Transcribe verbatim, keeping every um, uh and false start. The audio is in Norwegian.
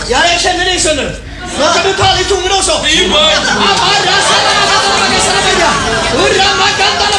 Ja, jeg kjenner deg, skjønner du. Nå kan du tale i tungen også. Bli med. Amarra, salama, salama, salama, salama. Hurra, maganda,